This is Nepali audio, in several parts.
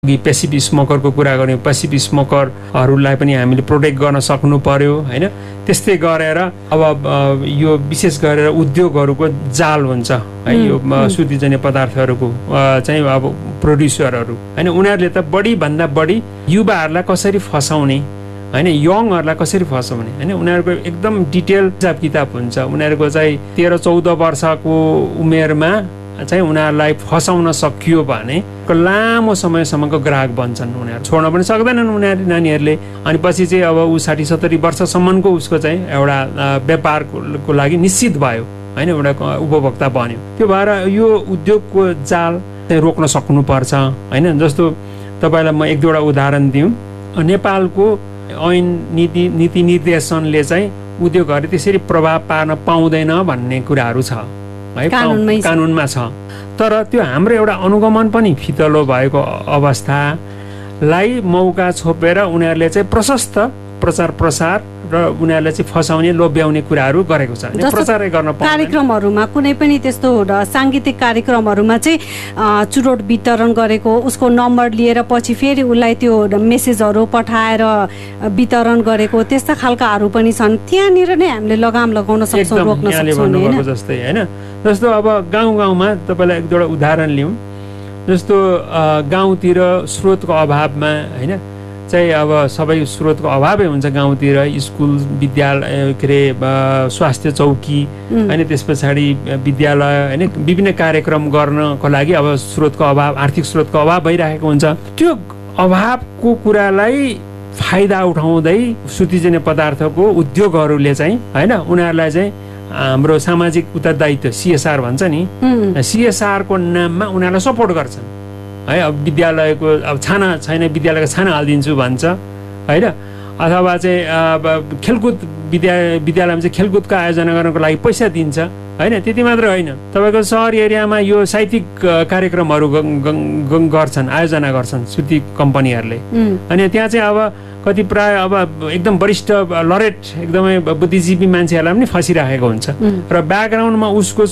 पेसिभ स्मोकरको कुरा गर्ने, पेसिभ स्मोकरहरूलाई पनि हामीले प्रोटेक्ट गर्न सक्नु पर्यो हैन। त्यस्तै गरेर अब यो विशेष गरेर उद्योगहरूको जाल हुन्छ है, यो सुतिजन्य पदार्थहरूको चाहिँ अब प्रोड्युसरहरू हैन, उनीहरूले त बढी भन्दा बढी युवाहरूलाई कसरी फसाउने हैन, यङहरूलाई कसरी फसाउने हैन, उनीहरूको एकदम डिटेल हिसाब किताब हुन्छ। उनीहरूको चाहिँ 13-14 वर्षको उमेरमा चाहिँ उनीहरूलाई फसाउन सकियो भने लामो समयसम्मको ग्राहक बन्छन्, उनीहरू छोड्न पनि सक्दैनन् उनीहरू नानीहरूले। अनि पछि चाहिँ अब ऊ 60-70 वर्षसम्मको उसको चाहिँ एउटा व्यापारको लागि निश्चित भयो हैन, एउटा उपभोक्ता बन्यो। त्यो भएर यो उद्योगको जाल चाहिँ रोक्न सक्नुपर्छ हैन। जस्तो तपाईँलाई म 1-2 वटा उदाहरण दिउँ। नेपालको ऐन नीति निर्देशनले चाहिँ उद्योगहरू त्यसरी प्रभाव पार्न पाउँदैन भन्ने कुराहरू छ है, कानुनमा छ। तर त्यो हाम्रो एउटा अनुगमन पनि फितलो भएको अवस्थालाई मौका छोपेर उनीहरूले चाहिँ प्रशस्त प्रचार प्रसार र उनीहरूले चाहिँ फसाउने लोभ्याउने कुराहरू गरेको छ। प्रचारै गर्न कार्यक्रमहरूमा कुनै पनि त्यस्तो साङ्गीतिक कार्यक्रमहरूमा चाहिँ चुरोट वितरण गरेको, उसको नम्बर लिएर पछि फेरि उसलाई त्यो मेसेजहरू पठाएर वितरण गरेको, त्यस्ता खालकाहरू पनि छन्। त्यहाँनिर नै हामीले लगाम लगाउन सक्छौँ, रोक्न सक्छौँ जस्तै हैन। जस्तो अब गाउँमा तपाईँलाई 1-2 वटा उदाहरण लिउँ। जस्तो गाउँतिर स्रोतको अभावमा हैन चाहिँ अब सबै स्रोतको अभावै हुन्छ गाउँतिर, स्कुल विद्यालय के अरे स्वास्थ्य चौकी हैन, त्यस पछाडि विद्यालय हैन, विभिन्न कार्यक्रम गर्नको लागि अब स्रोतको अभाव, आर्थिक स्रोतको अभाव भइरहेको हुन्छ। त्यो अभावको कुरालाई फाइदा उठाउँदै सुतिजन्य पदार्थको उद्योगहरूले चाहिँ हैन उनीहरूलाई चाहिँ हाम्रो सामाजिक उत्तरदायित्व CSR भन्छ नि, CSR को नाममा उनीहरूलाई सपोर्ट गर्छन् है। अब विद्यालयको अब छाना छैन, विद्यालयको छाना हालिदिन्छु भन्छ होइन। अथवा चाहिँ अब खेलकुद विद्यालयमा चाहिँ खेलकुदको आयोजना गर्नको लागि पैसा दिन्छ होइन। त्यति मात्र होइन, तपाईँको सहर एरियामा यो साहित्यिक कार्यक्रमहरू गर्छन्, आयोजना गर्छन् सुती कम्पनीहरूले। अनि त्यहाँ चाहिँ अब कति प्राय अब एकदम वरिष्ठ लरेट एकदमै बुद्धिजीवी मान्छेहरूलाई पनि फसिरहेको हुन्छ र ब्याकग्राउन्डमा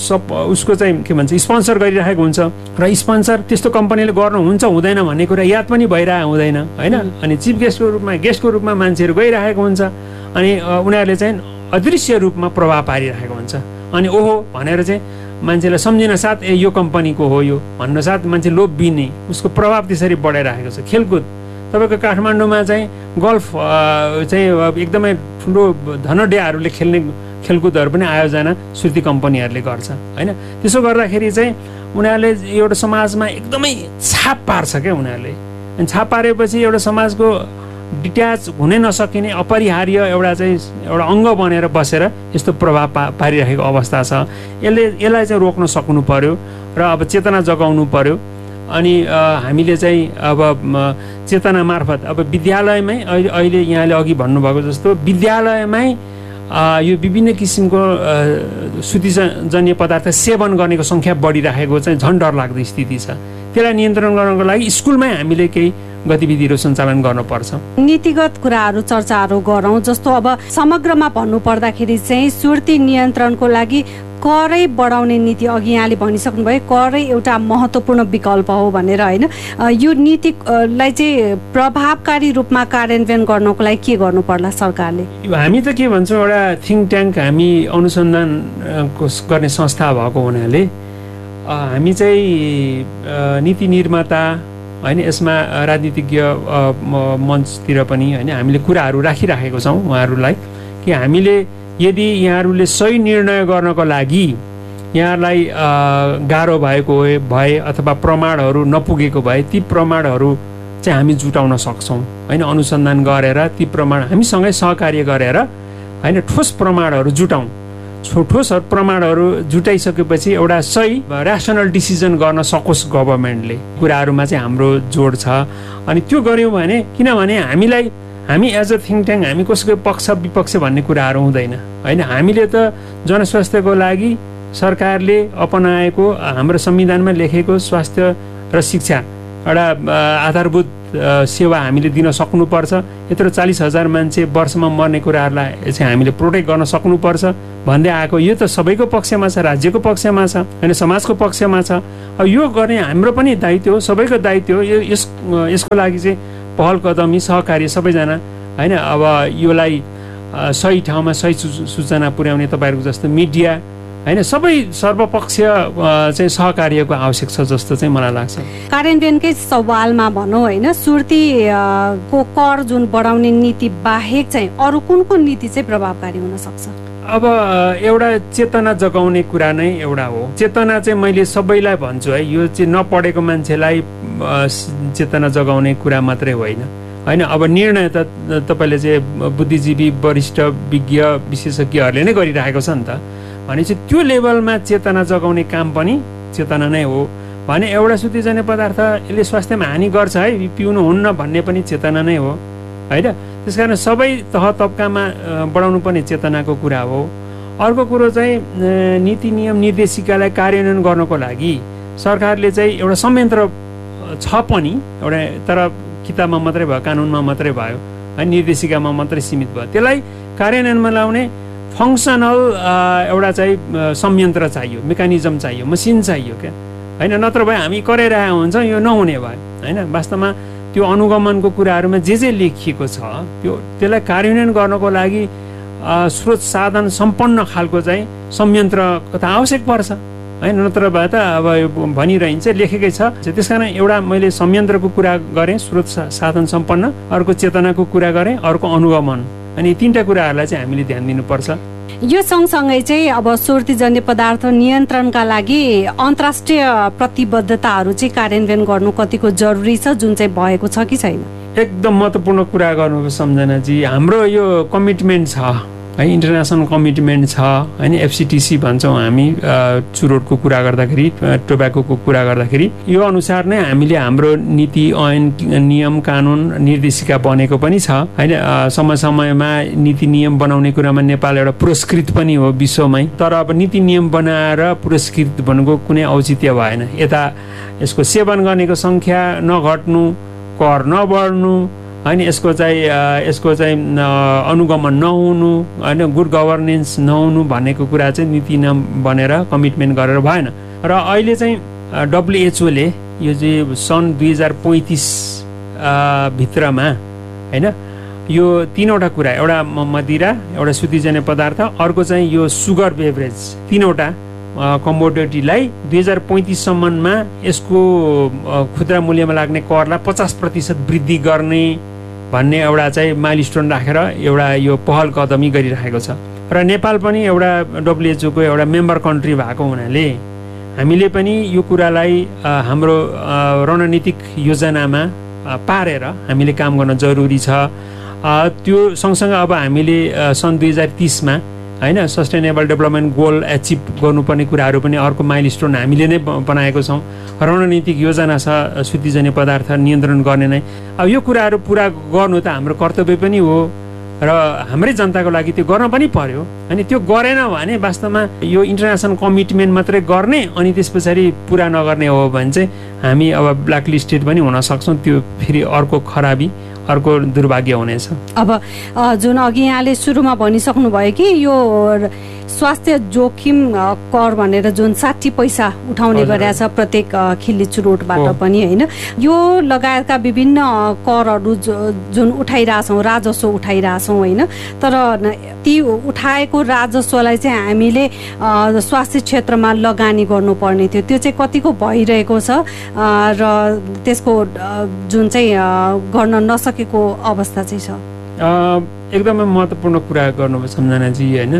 उसको चाहिँ के भन्छ स्पोन्सर गरिरहेको हुन्छ र स्पोन्सर त्यस्तो कम्पनीले गर्नुहुन्छ हुँदैन भन्ने कुरा याद पनि भइरहेको हुँदैन होइन। अनि चिफ गेस्टको रूपमा मान्छेहरू गइरहेको हुन्छ अनि उनीहरूले चाहिँ अदृश्य रूपमा प्रभाव पारिरहेको हुन्छ। अनि ओहो भनेर चाहिँ मान्छेलाई सम्झिन साथ यो कम्पनीको हो यो भन्न साथ मान्छे लोभिने, उसको प्रभाव त्यसरी बढाइरहेको छ। खेलकुद तपाईँको काठमाडौँमा चाहिँ गल्फ चाहिँ एकदमै ठुलो धनड्याहरूले खेल्ने खेलकुदहरू पनि आयोजना सुर्ती कम्पनीहरूले गर्छ होइन। त्यसो गर्दाखेरि चाहिँ उनीहरूले एउटा समाजमा एकदमै छाप पार्छ क्या उनीहरूले। अनि छाप पारेपछि एउटा समाजको डिट्याच हुनै नसकिने अपरिहार्य एउटा अङ्ग बनेर बसेर यस्तो प्रभाव पारिरहेको अवस्था छ। यसलाई चाहिँ रोक्न सक्नु पर्यो र अब चेतना जगाउनु पर्यो। अनि हामीले चाहिँ अब चेतना मार्फत अब विद्यालयमै अहिले यहाँले अघि भन्नुभएको जस्तो विद्यालयमै यो विभिन्न किसिमको सुतिजन्य पदार्थ सेवन गर्नेको सङ्ख्या बढिरहेको चाहिँ झन् डरलाग्दो स्थिति छ। त्यसलाई नियन्त्रण गर्नको लागि स्कुलमै हामीले केही गतिविधिहरू सञ्चालन गर्नुपर्छ। नीतिगत कुराहरू चर्चाहरू गरौँ। जस्तो अब समग्रमा भन्नुपर्दाखेरि चाहिँ सुर्ती नियन्त्रणको लागि करै बढाउने नीति अघि यहाँले भनिसक्नु भयो, करै एउटा महत्त्वपूर्ण विकल्प हो भनेर होइन। यो नीतिलाई चाहिँ प्रभावकारी रूपमा कार्यान्वयन गर्नको लागि के गर्नु पर्ला सरकारले? हामी त के भन्छौँ, एउटा थिङ्क ट्याङ्क हामी अनुसन्धान गर्ने संस्था भएको हुनाले हामी चाहिँ नीति निर्माता होइन, यसमा राजनीतिज्ञ मञ्चतिर पनि होइन हामीले कुराहरू राखिराखेको छौँ उहाँहरूलाई कि हामीले यदि यहाँहरूले सही निर्णय गर्नको लागि यहाँलाई गाह्रो भएको भए अथवा प्रमाणहरू नपुगेको भए ती प्रमाणहरू चाहिँ हामी जुटाउन सक्छौँ होइन। अनुसन्धान गरेर ती प्रमाण हामीसँगै सहकार्य गरेर होइन ठोस प्रमाणहरू जुटाउँ। ठोस प्रमाणहरू जुटाइसकेपछि एउटा सही ऱ्यासनल डिसिजन गर्न सकोस् गभर्मेन्टले, कुराहरूमा चाहिँ हाम्रो जोड छ। अनि त्यो गऱ्यौँ भने किनभने हामी एज अ थिङ्क ट्याङ्क हामी कसैको पक्ष विपक्ष भन्ने कुराहरू हुँदैन होइन। हामीले त जनस्वास्थ्यको लागि सरकारले अपनाएको हाम्रो संविधानमा लेखेको स्वास्थ्य र शिक्षा एउटा आधारभूत सेवा हामीले दिन सक्नुपर्छ। यत्रो 40,000 मान्छे वर्षमा मर्ने कुराहरूलाई चाहिँ हामीले प्रोटेक्ट गर्न सक्नुपर्छ भन्दै आएको। यो त सबैको पक्षमा छ, राज्यको पक्षमा छ होइन, समाजको पक्षमा छ। अब यो गर्ने हाम्रो पनि दायित्व हो, सबैको दायित्व हो। यसको लागि चाहिँ पहल कदमी सहकार्य सबैजना होइन। अब योलाई सही ठाउँमा सही सूचना पुर्याउने तपाईँहरूको जस्तो मिडिया होइन, सबै सर्वपक्षीय चाहिँ सहकार्यको आवश्यक छ जस्तो चाहिँ मलाई लाग्छ। कार्यान्वयनकै सवालमा भनौँ होइन, सुर्तीको कर जुन बढाउने नीति बाहेक चाहिँ अरू कुन कुन नीति चाहिँ प्रभावकारी हुन सक्छ? अब एउटा चेतना जगाउने कुरा नै एउटा हो। चेतना चाहिँ मैले सबैलाई भन्छु है, यो चाहिँ नपढेको मान्छेलाई चेतना जगाउने कुरा मात्रै होइन होइन। अब निर्णय त तपाईँले चाहिँ बुद्धिजीवी वरिष्ठ विज्ञ विशेषज्ञहरूले नै गरिरहेको छ नि त। भनेपछि त्यो लेभलमा चेतना जगाउने काम पनि चेतना नै हो भने एउटा सुतिजन्य पदार्थ यसले स्वास्थ्यमा हानि गर्छ है, पिउनु हुन्न भन्ने पनि चेतना नै हो होइन। त्यसकारण सबै तह तब्कामा बढाउनु पनि चेतनाको कुरा हो। अर्को कुरो चाहिँ नीति नियम निर्देशिकालाई कार्यान्वयन गर्नको लागि सरकारले चाहिँ एउटा संयन्त्र छ पनि एउटा, तर किताबमा मात्रै भयो, कानुनमा मात्रै भयो है, निर्देशिकामा मात्रै सीमित भयो। त्यसलाई कार्यान्वयनमा ल्याउने फङ्सनल एउटा चाहिँ संयन्त्र चाहियो, मेकानिजम चाहियो, मसिन चाहियो क्या होइन। नत्र भए हामी कराइरहेको हुन्छौँ, यो नहुने भयो होइन। वास्तवमा त्यो अनुगमनको कुराहरूमा जे लेखिएको छ त्यसलाई कार्यान्वयन गर्नको लागि स्रोत साधन सम्पन्न खालको चाहिँ संयन्त्रको त आवश्यक पर्छ होइन। नत्र भए त अब भनिरहन्छ लेखेकै छ। त्यसकारण एउटा मैले संयन्त्रको कुरा गरेँ, स्रोत साधन सम्पन्न, अर्को चेतनाको कुरा गरेँ, अर्को अनुगमन, अनि तीनटा कुराहरूलाई चाहिँ हामीले ध्यान दिनुपर्छ। यो सँगसँगै चाहिँ अब सुर्तीजन्य पदार्थ नियन्त्रणका लागि अन्तर्राष्ट्रिय प्रतिबद्धताहरू चाहिँ कार्यान्वयन गर्नु कतिको जरुरी छ, जुन चाहिँ भएको छ कि छैन? एकदम महत्त्वपूर्ण कुरा गर्नुभयो सम्झनाजी। हाम्रो यो कमिटमेन्ट छ है, इन्टरनेसनल कमिटमेन्ट छ होइन। FCTC भन्छौँ हामी चुरोटको कुरा गर्दाखेरि, टोब्याकोको कुरा गर्दाखेरि। यो अनुसार नै हामीले हाम्रो नीति ऐन नियम कानुन निर्देशिका बनेको पनि छ होइन। समय समयमा नीति नियम बनाउने कुरामा नेपाल एउटा पुरस्कृत पनि हो विश्वमै। तर अब नीति नियम बनाएर पुरस्कृत बन्नुको कुनै औचित्य भएन। यता यसको सेवन गर्नेको सङ्ख्या नघट्नु, कर नबढ्नु होइन, यसको चाहिँ अनुगमन नहुनु होइन, गुड गभर्नेन्स नहुनु भनेको कुरा चाहिँ नीति नियम बनेर कमिटमेन्ट गरेर भएन। र अहिले चाहिँ WHO ले यो चाहिँ सन् 2035 भित्रमा होइन यो तीनवटा कुरा, एउटा मदिरा, एउटा सुतिजन्य पदार्थ, अर्को चाहिँ यो सुगर बेभरेज, तीनवटा कमोडिटीलाई 2035 सम्ममा यसको खुद्रा मूल्यमा लाग्ने करलाई 50% वृद्धि गर्ने भन्ने एउटा चाहिँ माइलस्टोन राखेर एउटा यो पहल कदमी गरिरहेको छ। र नेपाल पनि एउटा WHO को एउटा मेम्बर कन्ट्री भएको हुनाले हामीले पनि यो कुरालाई हाम्रो रणनीतिक योजनामा पारेर हामीले काम गर्न जरुरी छ। त्यो सँगसँगै अब हामीले सन् 2030मा होइन सस्टेनेबल डेभलपमेन्ट गोल एचिभ गर्नुपर्ने कुराहरू पनि अर्को माइलस्टोन हामीले नै बनाएको छौँ। रणनीतिक योजना छ सुतिजन्य पदार्थ नियन्त्रण गर्ने नै। अब यो कुराहरू पुरा गर्नु त हाम्रो कर्तव्य पनि हो र हाम्रै जनताको लागि त्यो गर्न पनि पर्यो। अनि त्यो गरेन भने वास्तवमा यो इन्टरनेसनल कमिटमेन्ट मात्रै गर्ने अनि त्यस पछाडि पुरा नगर्ने हो भने चाहिँ हामी अब ब्ल्याकलिस्टेड पनि हुन सक्छौँ। त्यो फेरि अर्को खराबी, अर्को दुर्भाग्य हुनेछ। अब जुन अघि यहाँले सुरुमा भनिसक्नुभयो कि यो स्वास्थ्य जोखिम कर भनेर जुन 60 पैसा उठाउने गरेका छ प्रत्येक खिल्ली चुरोटबाट पनि होइन, यो लगायतका विभिन्न करहरू जुन उठाइरहेछौँ, राजस्व उठाइरहेछौँ होइन, तर ती उठाएको राजस्वलाई चाहिँ हामीले स्वास्थ्य क्षेत्रमा लगानी गर्नुपर्ने थियो, त्यो चाहिँ कतिको भइरहेको छ र त्यसको जुन चाहिँ गर्न नसकेको अवस्था चाहिँ छ? एकदमै महत्त्वपूर्ण कुरा गर्नुभयो सम्झनाजी होइन।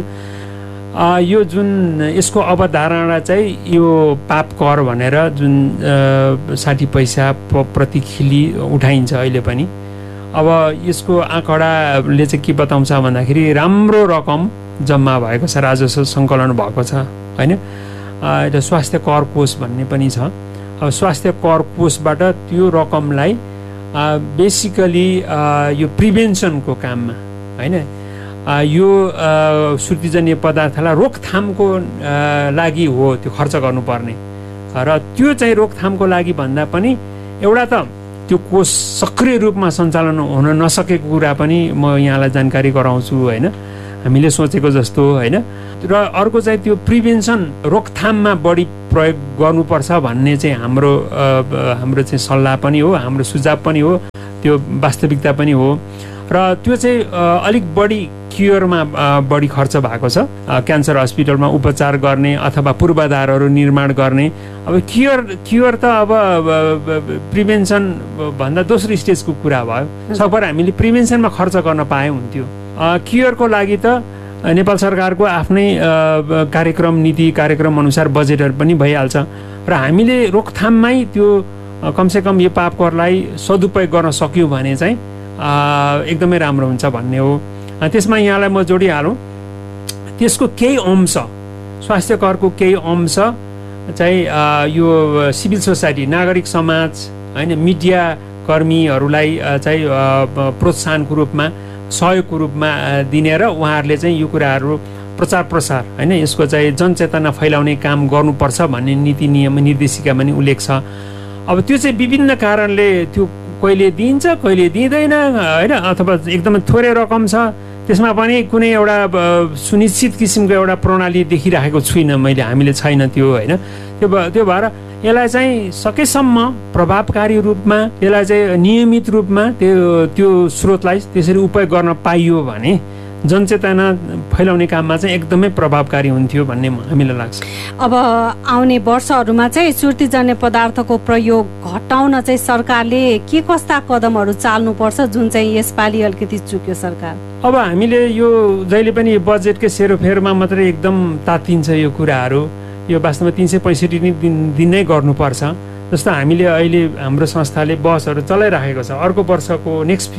यो जुन यसको अवधारणा चाहिँ यो पाप कर भनेर जुन 60 पैसा प्रति खिली उठाइन्छ अहिले पनि। अब यसको आँकडाले चाहिँ के बताउँछ भन्दाखेरि राम्रो रकम जम्मा भएको छ, राजस्व सङ्कलन भएको छ होइन। एउटा स्वास्थ्य कर कोष भन्ने पनि छ। अब स्वास्थ्य कर कोषबाट त्यो रकमलाई बेसिकली यो प्रिभेन्सनको काममा होइन, यो सुर्तीजन्य पदार्थलाई रोकथामको लागि हो त्यो खर्च गर्नुपर्ने। र त्यो चाहिँ रोकथामको लागि भन्दा पनि एउटा त त्यो कोष सक्रिय रूपमा सञ्चालन हुन नसकेको कुरा पनि म यहाँलाई जानकारी गराउँछु होइन, हामीले सोचेको जस्तो होइन। र अर्को चाहिँ त्यो प्रिभेन्सन रोकथाममा बढी प्रयोग गर्नुपर्छ भन्ने चाहिँ हाम्रो चाहिँ सल्लाह पनि हो, हाम्रो सुझाव पनि हो, त्यो वास्तविकता पनि हो। र त्यो चाहिँ अलिक बढी क्युरमा बढी खर्च भएको छ, क्यान्सर हस्पिटलमा उपचार गर्ने अथवा पूर्वाधारहरू निर्माण गर्ने। अब क्युर त अब प्रिभेन्सन भन्दा दोस्रो स्टेजको कुरा भयो। सकभर हामीले प्रिभेन्सनमा खर्च गर्न पाए हुन्थ्यो। क्युरको लागि त नेपाल सरकारको आफ्नै कार्यक्रम नीति कार्यक्रम अनुसार बजेटहरू पनि भइहाल्छ र हामीले रोकथाममै त्यो कमसेकम यो पाप करलाई सदुपयोग गर्न सक्यौँ भने चाहिँ एकदमै राम्रो हुन्छ भन्ने हो। त्यसमा यहाँलाई म जोडिहालौँ, त्यसको केही अंश स्वास्थ्य करको केही अंश चाहिँ यो सिभिल सोसाइटी नागरिक समाज होइन मिडिया कर्मीहरूलाई चाहिँ प्रोत्साहनको रूपमा सहयोगको रूपमा दिने र उहाँहरूले चाहिँ यो कुराहरू प्रचार प्रसार होइन यसको चाहिँ जनचेतना फैलाउने काम गर्नुपर्छ भन्ने नीति नियम निर्देशिकामा नि उल्लेख छ। अब त्यो चाहिँ विभिन्न कारणले त्यो कहिले दिन्छ कहिले दिँदैन होइन, अथवा एकदमै थोरै रकम छ, त्यसमा पनि कुनै एउटा सुनिश्चित किसिमको एउटा प्रणाली देखिराखेको छुइनँ मैले, हामीले छैन त्यो होइन। त्यो भएर यसलाई चाहिँ सकेसम्म प्रभावकारी रूपमा यसलाई चाहिँ नियमित रूपमा त्यो स्रोतलाई त्यसरी उपयोग गर्न पाइयो भने जनचेतना फैलाउने काममा चाहिँ एकदमै प्रभावकारी हुन्थ्यो भन्ने हामीलाई लाग्छ। अब आउने वर्षहरूमा चाहिँ सुर्तीजन्य पदार्थको प्रयोग घटाउन चाहिँ सरकारले के कस्ता कदमहरू चाल्नुपर्छ जुन चाहिँ यसपालि अलिकति चुक्यो सरकार? अब हामीले यो जहिले पनि बजेटकै सेरोफेरमा मात्रै एकदम तातिन्छ यो कुराहरू, यो वास्तवमा 365 दिन नै गर्नुपर्छ। जस्तो हामीले अहिले हाम्रो संस्थाले बसहरू चलाइराखेको छ, अर्को वर्षको नेक्स्ट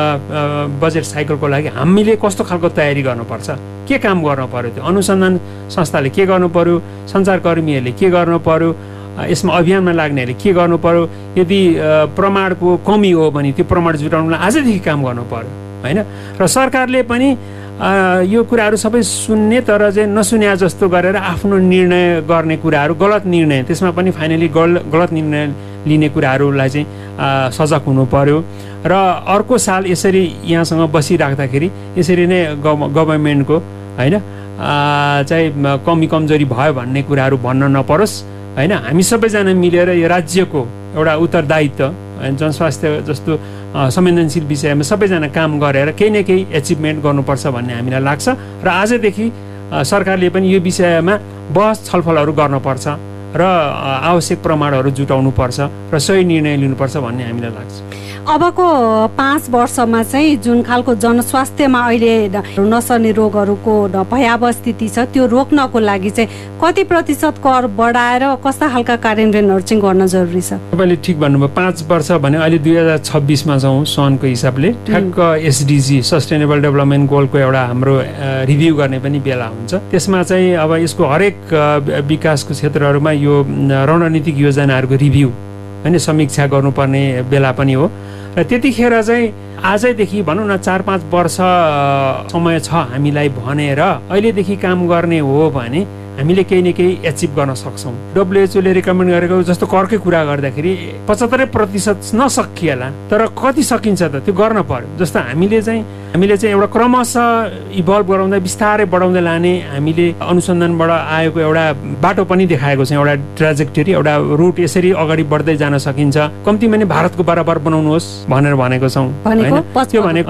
बजेट साइकलको लागि हामीले कस्तो खालको तयारी गर्नुपर्छ, के काम गर्नु पर्यो, त्यो अनुसन्धान संस्थाले के गर्नु पर्यो, सञ्चारकर्मीहरूले के गर्नु पर्यो, यसमा अभियानमा लाग्नेहरूले के गर्नु पर्यो, यदि प्रमाणको कमी हो भने त्यो प्रमाण जुटाउनलाई आजदेखि काम गर्नु पर्यो होइन। र सरकारले पनि यो कुराहरू सबै सुन्ने तर चाहिँ नसुन्या जस्तो गरेर आफ्नो निर्णय गर्ने कुराहरू गलत निर्णय त्यसमा पनि फाइनली गलत निर्णय लिने कुराहरूलाई चाहिँ सजग हुनु पर्यो। र अर्को साल यसरी यहाँसँग बसिराख्दाखेरि यसरी नै गभर्मेन्टको होइन चाहिँ कमी कमजोरी भयो भन्ने कुराहरू भन्न नपरोस् होइन। हामी सबैजना मिलेर यो राज्यको एउटा उत्तरदायित्व जनस्वास्थ्य जस्तो संवेदनशील विषयमा सबैजना काम गरेर केही न केही एचिभमेन्ट गर्नुपर्छ भन्ने हामीलाई लाग्छ। र आजदेखि सरकारले पनि यो विषयमा बहस छलफलहरू गर्नुपर्छ र आवश्यक प्रमाणहरू जुटाउनुपर्छ र सही निर्णय लिनुपर्छ भन्ने हामीलाई लाग्छ। अबको 5 वर्षमा चाहिँ जुन खालको जनस्वास्थ्यमा अहिले नसर्ने रोगहरूको भयावह स्थिति छ त्यो रोक्नको लागि चाहिँ कति प्रतिशत कर बढाएर कस्ता खालका कार्यान्वयनहरू चाहिँ गर्न जरुरी छ? तपाईँले ठिक भन्नुभयो, 5 वर्ष भने अहिले 2026 मा छौँ सनको हिसाबले, ठ्याक्क एसडिजी सस्टेनेबल डेभलपमेन्ट गोलको एउटा हाम्रो रिभ्यू गर्ने पनि बेला हुन्छ। त्यसमा चाहिँ अब यसको हरेक विकासको क्षेत्रहरूमा यो रणनीतिक योजनाहरूको रिभ्यू होइन समीक्षा गर्नुपर्ने बेला पनि हो। र त्यतिखेर चाहिँ आजैदेखि भनौँ न 4-5 वर्ष समय छ हामीलाई भनेर अहिलेदेखि काम गर्ने हो भने हामीले केही न केही एचिभ गर्न सक्छौँ। डब्लुएचओले रिकमेन्ड गरेको जस्तो करकै कुरा गर्दाखेरि 75% नसकिएला तर कति सकिन्छ त त्यो गर्न पर्यो। जस्तो हामीले चाहिँ एउटा क्रमशः इभल्भ गराउँदै बिस्तारै बढाउँदै लाने हामीले अनुसन्धानबाट आएको एउटा बाटो पनि देखाएको छ, एउटा ट्राजेक्टरी एउटा रुट यसरी अगाडि बढ्दै जान सकिन्छ। कम्तीमा नै भारतको बराबर बनाउनुहोस् भनेर भनेको छौँ होइन। त्यो भनेको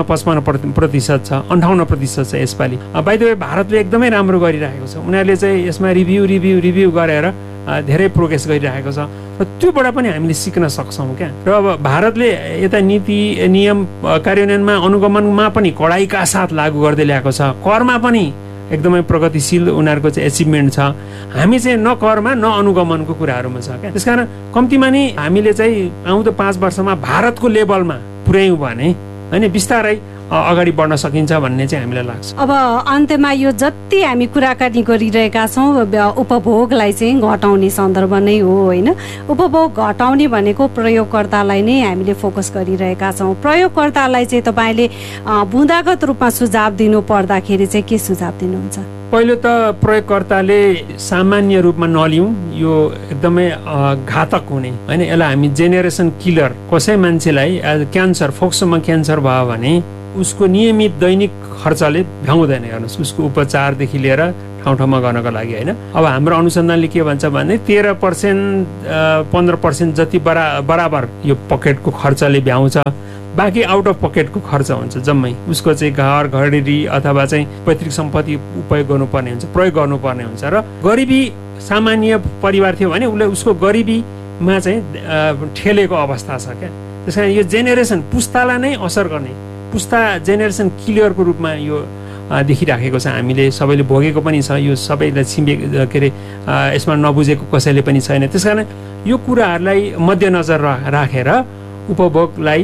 54-55% छ, 58% छ यसपालि। बाइ द वे भारतले एकदमै राम्रो गरिरहेको छ, उनीहरूले चाहिँ यसमा रिभ्यू गरेर धेरै प्रोग्रेस गरिरहेको छ र त्योबाट पनि हामीले सिक्न सक्छौँ क्या। र अब भारतले यता नीति नियम कार्यान्वयनमा अनुगमनमा पनि कडाइका साथ लागू गर्दै ल्याएको छ, करमा पनि एकदमै प्रगतिशील उनीहरूको चाहिँ एचिभमेन्ट छ। हामी चाहिँ न करमा न अनुगमनको कुराहरूमा छ क्या। त्यसकारण कम्तीमा नि हामीले चाहिँ आउँदो 5 वर्षमा भारतको लेभलमा पुर्यायौँ भने होइन बिस्तारै अगाडि बढ्न सकिन्छ भन्ने चाहिँ हामीलाई लाग्छ। अब अन्त्यमा यो जति हामी कुराकानी गरिरहेका छौँ उपभोगलाई चाहिँ घटाउने सन्दर्भ नै हो होइन। उपभोग घटाउने भनेको प्रयोगकर्तालाई नै हामीले फोकस गरिरहेका छौँ। प्रयोगकर्तालाई चाहिँ तपाईँले बुँदागत रूपमा सुझाव दिनु पर्दाखेरि चाहिँ के सुझाव दिनुहुन्छ? पहिलो त प्रयोगकर्ताले सामान्य रूपमा नलिउँ, यो एकदमै घातक हुने होइन। यसलाई हामी जेनेरेसन किलर, कसै मान्छेलाई क्यान्सर, फोक्सोमा क्यान्सर भयो भने उसको नियमित दैनिक खर्चले भ्याउँदैन। हेर्नुहोस्, उसको उपचारदेखि लिएर ठाउँ ठाउँमा गर्नको लागि होइन। अब हाम्रो अनुसन्धानले के भन्छ भने 13% 15% जति बराबर यो पकेटको खर्चले भ्याउँछ, बाँकी आउट अफ पकेटको खर्च हुन्छ जम्मै। उसको चाहिँ घर घडेरी अथवा चाहिँ पैतृक सम्पत्ति उपयोग गर्नुपर्ने हुन्छ, प्रयोग गर्नुपर्ने हुन्छ। र गरिबी सामान्य परिवार थियो भने उसले उसको गरिबीमा चाहिँ ठेलेको अवस्था छ क्या। त्यस कारण यो जेनेरेसन पुस्तालाई नै असर गर्ने, पुस्ता जेनेरेसन किलरको रूपमा यो देखिराखेको छ। हामीले सबैले भोगेको पनि छ, यो सबैलाई छिमेको के अरे यसमा नबुझेको कसैले पनि छैन। त्यस कारण यो कुराहरूलाई मध्यनजर राखेर उपभोगलाई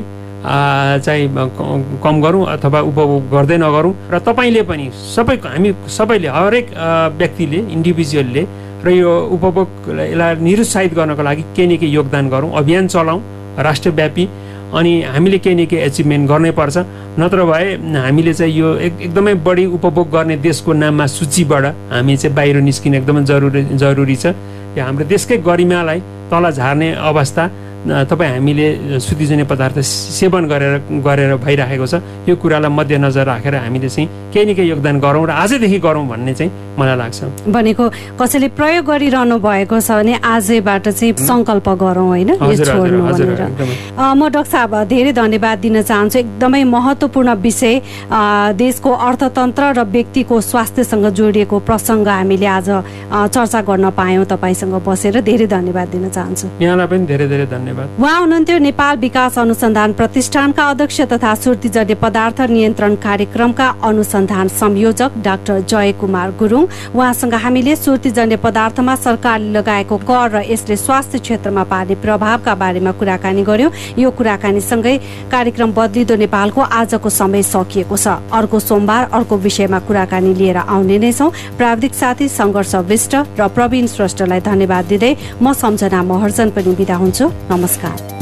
चाहिँ कम गरौँ अथवा उपभोग गर्दै नगरौँ। र तपाईँले पनि हामी सबैले, हरेक व्यक्तिले, इन्डिभिजुअलले र यो उपभोगलाई निरुत्साहित गर्नको लागि केही न केही योगदान गरौँ, अभियान चलाउँ राष्ट्रव्यापी। अनि हामीले केही न केही एचिभमेन्ट गर्नै पर्छ, नत्र भए हामीले चाहिँ यो एकदमै बढी उपभोग गर्ने देशको नाममा सूचीबाट हामी चाहिँ बाहिर निस्किन एकदमै जरुरी छ। यो हाम्रो देशकै गरिमालाई तल झार्ने अवस्था तपाईँ हामीले सुतिजन्य पदार्थ सेवन गरेर भइराखेको छ। यो कुरालाई मध्यनजर राखेर हामीले चाहिँ केही न केही योगदान गरौँ र आजैदेखि गरौँ भन्ने चाहिँ मलाई लाग्छ। भनेको कसैले प्रयोग गरिरहनु भएको छ भने आजैबाट चाहिँ सङ्कल्प गरौँ होइन, यो छोड्नु भनेर। म डाक्टर साहब धेरै धन्यवाद दिन चाहन्छु। एकदमै महत्त्वपूर्ण विषय, देशको अर्थतन्त्र र व्यक्तिको स्वास्थ्यसँग जोडिएको प्रसङ्ग हामीले आज चर्चा गर्न पायौँ तपाईँसँग बसेर। धेरै धन्यवाद दिन चाहन्छु। यहाँलाई पनि धेरै धेरै धन्यवाद। उहाँ हुनुहुन्थ्यो नेपाल विकास अनुसन्धान प्रतिष्ठानका अध्यक्ष तथा सुर्तीजन्य पदार्थ नियन्त्रण कार्यक्रमका अनुसन्धान संयोजक डाक्टर जयकुमार गुरुङ। उहाँसँग हामीले सुर्तीजन्य पदार्थमा सरकारले लगाएको कर र यसले स्वास्थ्य क्षेत्रमा पार्ने प्रभावका बारेमा कुराकानी गर्यौं। यो कुराकानीसँगै कार्यक्रम बदलिदो नेपालको आजको समय सकिएको छ। अर्को सोमबार अर्को विषयमा कुराकानी लिएर आउने नै छौं। प्राविधिक साथी संघर्ष विष्ट र प्रवीण श्रेष्ठलाई धन्यवाद दिँदै म सम्झना महर्जन पनि बिदा हुन्छु। नमस्कार।